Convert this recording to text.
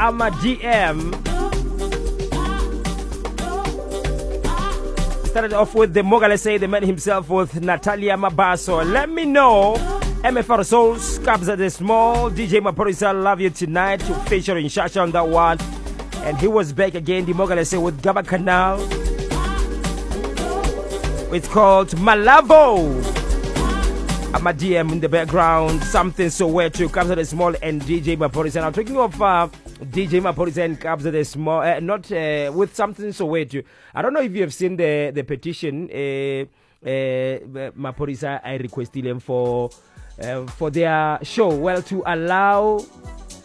Ama DM. Started off with the Mogale Say, the man himself with Natalia Mabaso. Let me know. MFR Souls, Kabza the Small, DJ Maporisa, Love You Tonight, featuring Shasha on that one. And he was back again, the Mogale Say with Gaba Canal. It's called Malavo. I'm a DM in the background, something so weird to Kabza the Small and DJ Maporisa. Now, talking of DJ Maporisa and Kabza the Small, not with something so weird to. I don't know if you have seen the petition. Maporisa, I requested them for their show, well, to allow